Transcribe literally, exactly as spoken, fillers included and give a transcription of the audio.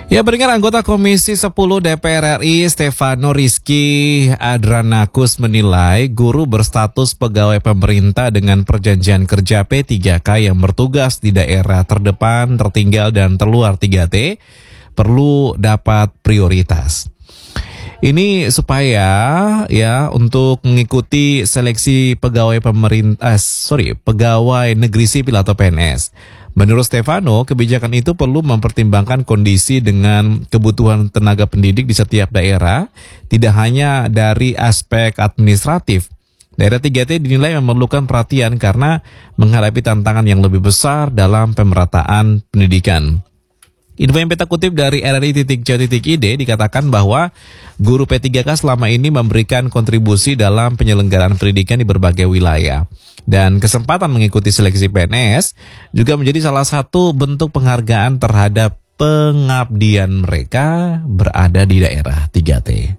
Ya, beringat anggota Komisi sepuluh D P R R I Stefano Rizky Adranakus menilai guru berstatus pegawai pemerintah dengan perjanjian kerja P tiga K yang bertugas di daerah terdepan, tertinggal, dan terluar tiga T perlu dapat prioritas. Ini supaya ya untuk mengikuti seleksi pegawai pemerintah, eh, sorry, pegawai negeri sipil atau P N S. Menurut Stefano, kebijakan itu perlu mempertimbangkan kondisi dengan kebutuhan tenaga pendidik di setiap daerah, tidak hanya dari aspek administratif. Daerah tiga T dinilai memerlukan perhatian karena menghadapi tantangan yang lebih besar dalam pemerataan pendidikan. Info yang kita kutip dari R R I titik co titik I D dikatakan bahwa guru P tiga K selama ini memberikan kontribusi dalam penyelenggaraan pendidikan di berbagai wilayah. Dan kesempatan mengikuti seleksi P N S juga menjadi salah satu bentuk penghargaan terhadap pengabdian mereka berada di daerah tiga T.